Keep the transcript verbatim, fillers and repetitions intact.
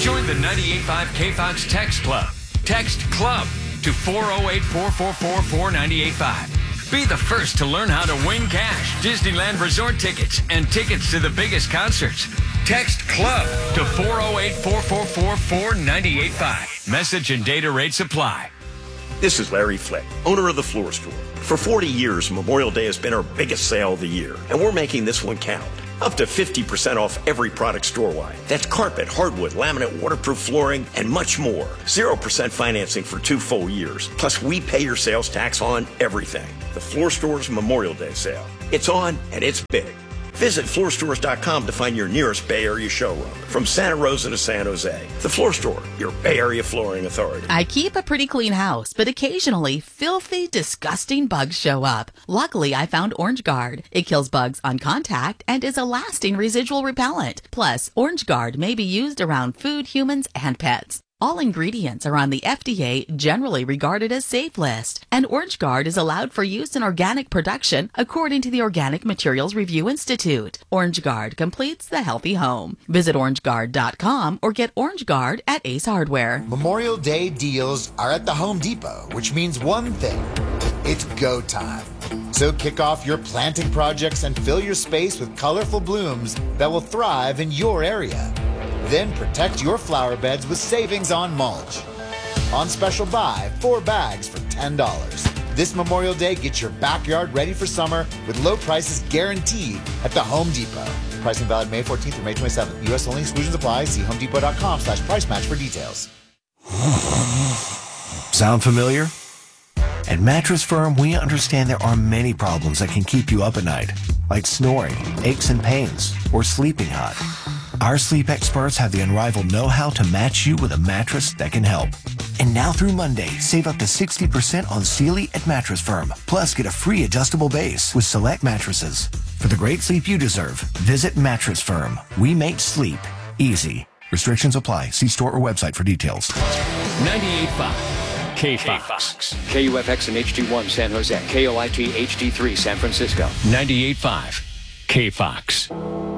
Join the ninety-eight point five K Fox Text Club. Text CLUB to four oh eight, four four four, four nine eight five. Be the first to learn how to win cash, Disneyland Resort tickets, and tickets to the biggest concerts. Text CLUB to four oh eight, four four four, four nine eight five. Message and data rates apply. This is Larry Flick, owner of The Floor Store. For forty years, Memorial Day has been our biggest sale of the year, and we're making this one count. Up to fifty percent off every product store-wide. That's carpet, hardwood, laminate, waterproof flooring, and much more. zero percent financing for two full years. Plus, we pay your sales tax on everything. The Floor Store's Memorial Day sale. It's on, and it's big. Visit floor stores dot com to find your nearest Bay Area showroom. From Santa Rosa to San Jose, The Floor Store, your Bay Area flooring authority. I keep a pretty clean house, but occasionally filthy, disgusting bugs show up. Luckily, I found Orange Guard. It kills bugs on contact and is a lasting residual repellent. Plus, Orange Guard may be used around food, humans, and pets. All ingredients are on the F D A generally regarded as safe list, and Orange Guard is allowed for use in organic production according to the Organic Materials Review Institute. Orange Guard completes the healthy home. Visit orange guard dot com or get Orange Guard at Ace Hardware. Memorial Day deals are at the Home Depot, which means one thing. It's go time. So kick off your planting projects and fill your space with colorful blooms that will thrive in your area. Then protect your flower beds with savings on mulch. On special buy, four bags for ten dollars. This Memorial Day, get your backyard ready for summer with low prices guaranteed at the Home Depot. Pricing valid May fourteenth through May twenty-seventh. U S only, exclusions apply. See homedepot dot com slash price match for details. Sound familiar? At Mattress Firm, we understand there are many problems that can keep you up at night, like snoring, aches and pains, or sleeping hot. Our sleep experts have the unrivaled know-how to match you with a mattress that can help. And now through Monday, save up to sixty percent on Sealy at Mattress Firm. Plus, get a free adjustable base with select mattresses. For the great sleep you deserve, visit Mattress Firm. We make sleep easy. Restrictions apply. See store or website for details. ninety-eight point five K Fox. K U F X and H D one San Jose. K O I T H D three San Francisco. ninety-eight point five K Fox.